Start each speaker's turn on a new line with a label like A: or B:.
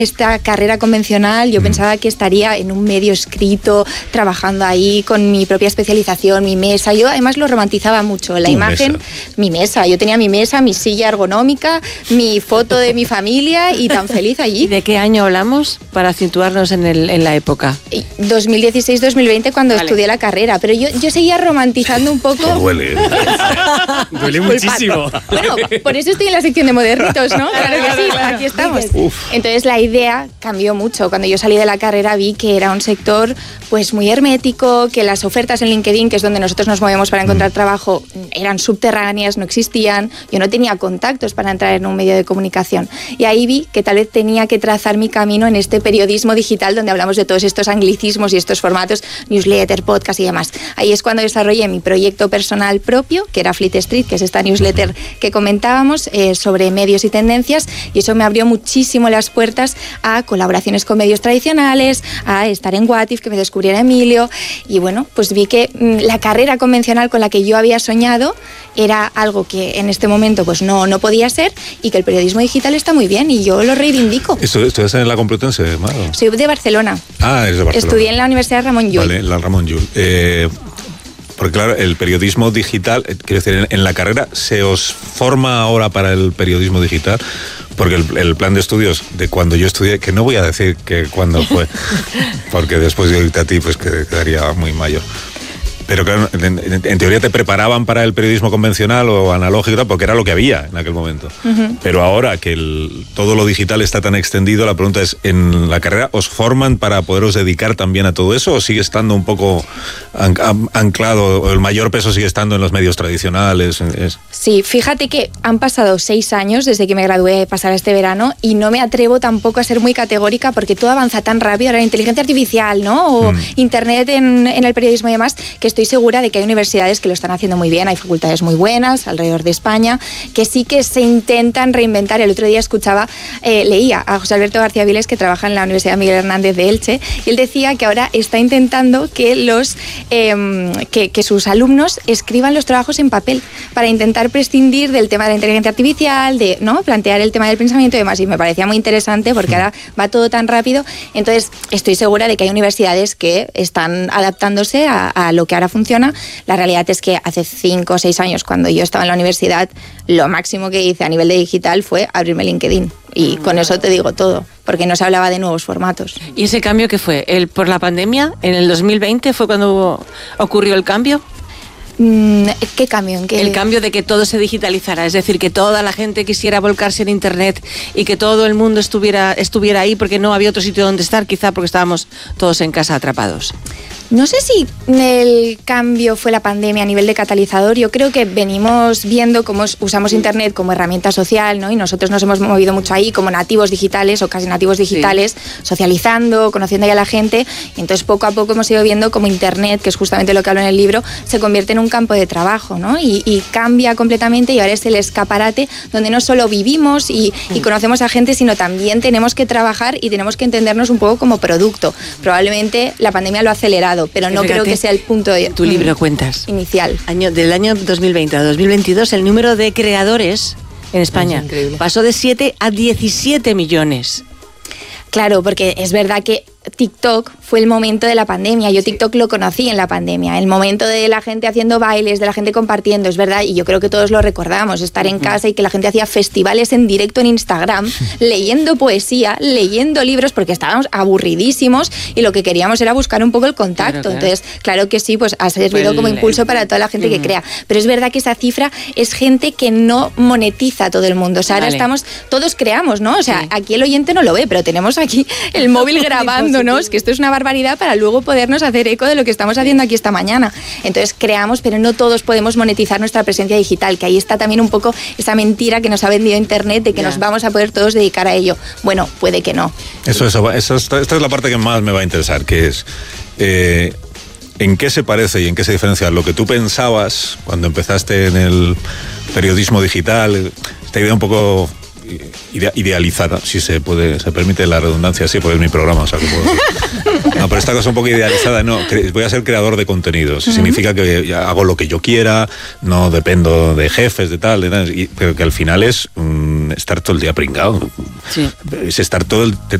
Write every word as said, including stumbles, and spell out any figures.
A: esta carrera convencional, yo mm. pensaba que estaría en un medio escrito, trabajando ahí con mi propia especialización, mi mesa. Yo además lo romantizaba mucho, la imagen, mesa. mi mesa. Yo tenía mi mesa, mi silla ergonómica, mi foto de mi familia y tan feliz allí.
B: ¿Y de qué año hablamos para situarnos en, el, en la época?
A: dos mil dieciséis dos mil veinte cuando vale. estudié la carrera, pero yo, yo seguía romantizando un poco.
C: No duele.
D: Duele muchísimo.
A: Bueno, por eso estoy en la sección de modernitos, ¿no? Claro que sí, aquí estamos. Uf. Entonces la idea cambió mucho. Cuando yo salí de la carrera vi que era un sector pues muy hermético, que las ofertas en LinkedIn, que es donde nosotros nos movemos para encontrar trabajo, eran subterráneas, no existían. Yo no tenía contactos para entrar en un medio de comunicación. Y ahí vi que tal vez tenía que trazar mi camino en este periodismo digital donde hablamos de todos estos anglicismos y estos formatos, newsletter, podcast y demás. Ahí es cuando desarrollé mi proyecto personal propio, que era Fleet Street, que es esta newsletter que comentábamos eh, sobre medios y tendencias, y eso me abrió muchísimo las puertas a colaboraciones con medios tradicionales, a estar en What If, que me descubriera Emilio, y bueno, pues vi que mmm, la carrera convencional con la que yo había soñado era algo que en este momento pues no, no podía ser, y que el periodismo digital está muy bien y yo lo reivindico.
C: ¿Estudias en la Complutense, Mar?
A: Soy de Barcelona.
C: Ah, eres de Barcelona.
A: Estudié en la Universidad Ramon Llull.
C: Vale, la Ramon Llull. Eh, porque claro, el periodismo digital, quiero decir, en, en la carrera, ¿se os forma ahora para el periodismo digital? Porque el, el plan de estudios de cuando yo estudié, que no voy a decir que cuándo fue, porque después de irte a ti pues quedaría muy mayor. Pero claro, en, en, en teoría te preparaban para el periodismo convencional o analógico, porque era lo que había en aquel momento. Uh-huh. Pero ahora que el, todo lo digital está tan extendido, la pregunta es, ¿en la carrera os forman para poderos dedicar también a todo eso o sigue estando un poco an, anclado, o el mayor peso sigue estando en los medios tradicionales? Es...
A: Sí, fíjate que han pasado seis años desde que me gradué, pasar este verano, y no me atrevo tampoco a ser muy categórica porque todo avanza tan rápido, ahora la inteligencia artificial, ¿no? O mm. internet en, en el periodismo y demás, que estoy segura de que hay universidades que lo están haciendo muy bien, hay facultades muy buenas alrededor de España, que sí que se intentan reinventar. El otro día escuchaba, eh, leía a José Alberto García Viles, que trabaja en la Universidad Miguel Hernández de Elche, y él decía que ahora está intentando que, los, eh, que, que sus alumnos escriban los trabajos en papel, para intentar prescindir del tema de la inteligencia artificial, de ¿no? plantear el tema del pensamiento y demás, y me parecía muy interesante porque ahora va todo tan rápido. Entonces estoy segura de que hay universidades que están adaptándose a, a lo que ahora funciona. La realidad es que hace cinco o seis años, cuando yo estaba en la universidad, lo máximo que hice a nivel de digital fue abrirme LinkedIn. Y con eso te digo todo, porque no se hablaba de nuevos formatos.
B: ¿Y ese cambio qué fue? ¿El, por la pandemia? ¿En el dos mil veinte fue cuando hubo, ocurrió el cambio?
A: ¿Qué cambio? ¿En qué?
B: El cambio de que todo se digitalizara, es decir, que toda la gente quisiera volcarse en internet y que todo el mundo estuviera, estuviera ahí porque no había otro sitio donde estar, quizá porque estábamos todos en casa atrapados.
A: No sé si el cambio fue la pandemia a nivel de catalizador. Yo creo que venimos viendo cómo usamos Internet como herramienta social, ¿no? Y nosotros nos hemos movido mucho ahí como nativos digitales o casi nativos digitales, sí. socializando, conociendo ya a la gente. Y entonces poco a poco hemos ido viendo cómo Internet, que es justamente lo que hablo en el libro, se convierte en un campo de trabajo, ¿no? Y, y cambia completamente, y ahora es el escaparate donde no solo vivimos y, y conocemos a gente, sino también tenemos que trabajar y tenemos que entendernos un poco como producto. Probablemente la pandemia lo ha acelerado, pero no Fíjate, creo que sea el punto de,
B: tu libro cuentas
A: inicial.
B: Año, del año dos mil veinte a dos mil veintidós el número de creadores en España pasó de siete a diecisiete millones.
A: Claro, porque es verdad que TikTok fue el momento de la pandemia. Yo TikTok lo conocí en la pandemia, el momento de la gente haciendo bailes, de la gente compartiendo, es verdad, y yo creo que todos lo recordamos, estar en casa y que la gente hacía festivales en directo en Instagram, leyendo poesía, leyendo libros, porque estábamos aburridísimos y lo que queríamos era buscar un poco el contacto. Claro, claro. Entonces, claro que sí, pues ha servido pues como impulso para toda la gente uh-huh. que crea. Pero es verdad que esa cifra es gente que no monetiza a todo el mundo. O sea, ahora vale. estamos, todos creamos, ¿no? O sea, sí. aquí el oyente no lo ve, pero tenemos aquí el móvil grabando, que esto es una barbaridad, para luego podernos hacer eco de lo que estamos haciendo aquí esta mañana. Entonces creamos, pero no todos podemos monetizar nuestra presencia digital, que ahí está también un poco esa mentira que nos ha vendido Internet de que yeah. nos vamos a poder todos dedicar a ello. Bueno, puede que no.
C: Eso, eso, eso esta, esta es la parte que más me va a interesar, que es eh, ¿en qué se parece y en qué se diferencia lo que tú pensabas cuando empezaste en el periodismo digital, esta idea un poco idealizada, si se puede, se permite la redundancia, sí, porque es mi programa, o sea, que puedo... No, pero esta cosa un poco idealizada, no, voy a ser creador de contenidos, uh-huh. significa que hago lo que yo quiera, no dependo de jefes, de tal, de tal, y, pero que al final es um, estar todo el día pringado, sí. es estar todo el, te,